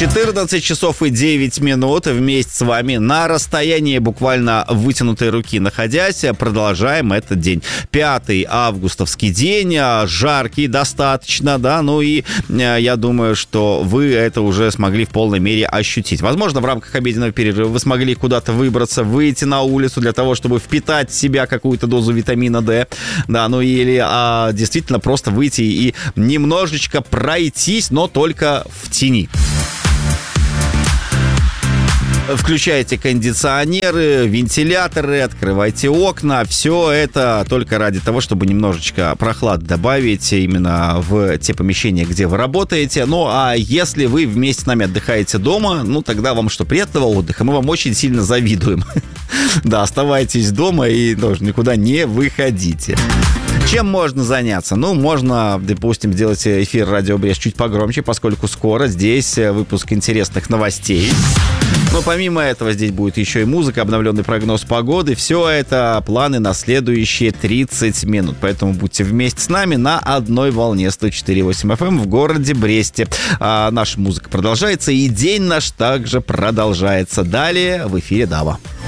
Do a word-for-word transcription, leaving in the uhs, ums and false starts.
четырнадцать часов и девять минут вместе с вами на расстоянии буквально вытянутой руки находясь, продолжаем этот день. пятый августовский день, жаркий достаточно, да, ну и я думаю, что вы это уже смогли в полной мере ощутить. Возможно, в рамках обеденного перерыва вы смогли куда-то выбраться, выйти на улицу для того, чтобы впитать в себя какую-то дозу витамина D, да, ну или а, действительно просто выйти и немножечко пройтись, но только в тени. Включайте кондиционеры, вентиляторы, открывайте окна. Все это только ради того, чтобы немножечко прохлады добавить именно в те помещения, где вы работаете. Ну, а если вы вместе с нами отдыхаете дома, ну, тогда вам что, приятного отдыха. Мы вам очень сильно завидуем. Да, оставайтесь дома и никуда не выходите. Чем можно заняться? Ну, можно, допустим, сделать эфир «Радио Брест» чуть погромче, поскольку скоро здесь выпуск интересных новостей. Но помимо этого здесь будет еще и музыка, обновленный прогноз погоды. Все это планы на следующие тридцать минут. Поэтому будьте вместе с нами на одной волне сто четыре и восемь эф эм в городе Бресте. А наша музыка продолжается, и день наш также продолжается. Далее в эфире Дава.